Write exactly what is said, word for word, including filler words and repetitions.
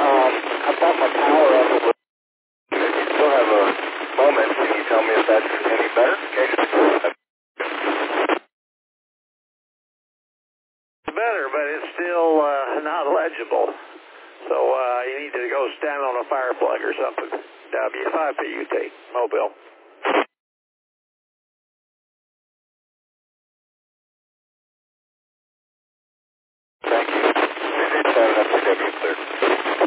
Um, I've got my power up a little. You still have a moment. Can you tell me if that's any better? Better, but it's still uh, not legible. So uh, you need to go stand on a fire plug or something. W five P U T, Mobile.